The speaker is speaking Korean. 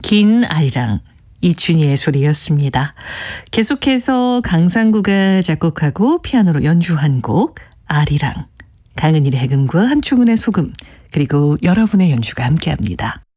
긴 아리랑 이춘희의 소리였습니다. 계속해서 강상구가 작곡하고 피아노로 연주한 곡 아리랑, 강은일의 해금과 한충은의 소금, 그리고 여러분의 연주가 함께합니다.